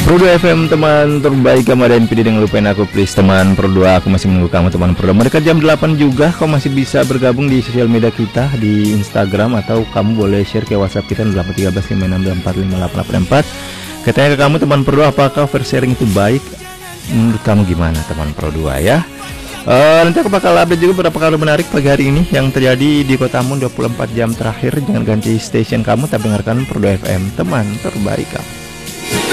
Pro 2 FM teman terbaik kamu ada NPD, dengan lupain aku please teman Pro 2. Aku masih menunggu kamu teman Pro 2. Mereka jam 8 juga kau masih bisa bergabung di sosial media kita di Instagram, atau kamu boleh share ke WhatsApp kita 81356245884. Katanya ke kamu teman Pro 2, apakah oversharing itu baik? Menurut kamu gimana teman Pro 2 ya? Nanti aku bakal update juga beberapa kabar menarik pagi hari ini yang terjadi di kotamu 24 jam terakhir. Jangan ganti station kamu, tapi dengarkan Pro 2 FM teman terbaik kamu.